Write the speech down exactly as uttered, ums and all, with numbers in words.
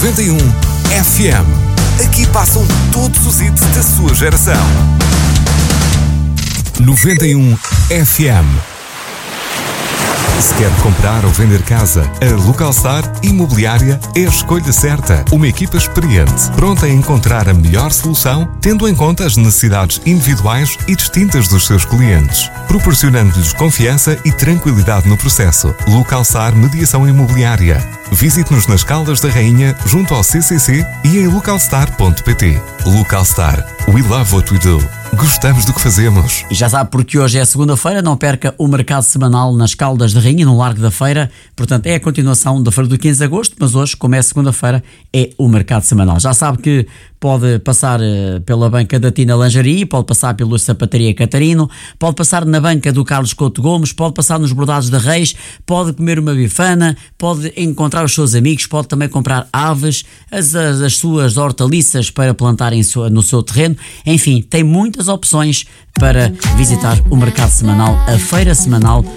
noventa e um F M. Aqui passam todos os hits da sua geração. noventa e um F M. Se quer comprar ou vender casa, a Localstar Imobiliária é a escolha certa. Uma equipa experiente, pronta a encontrar a melhor solução, tendo em conta as necessidades individuais e distintas dos seus clientes, proporcionando-lhes confiança e tranquilidade no processo. Localstar Mediação Imobiliária. Visite-nos nas Caldas da Rainha, junto ao C C C e em localstar ponto pt. Localstar. We love what we do. Gostamos do que fazemos. E já sabe, porque hoje é segunda-feira, não perca o mercado semanal nas Caldas da Rainha, no Largo da Feira. Portanto, é a continuação da feira do quinze de agosto, mas hoje, como é segunda-feira, é o mercado semanal. Já sabe que pode passar pela banca da Tina Lingerie, pode passar pela Sapataria Catarino, pode passar na banca do Carlos Couto Gomes, pode passar nos Bordados da Reis, pode comer uma bifana, pode encontrar os seus amigos, pode também comprar aves, as, as, as suas hortaliças para plantarem no seu terreno. Enfim, tem muitas opções para visitar o mercado semanal, a feira semanal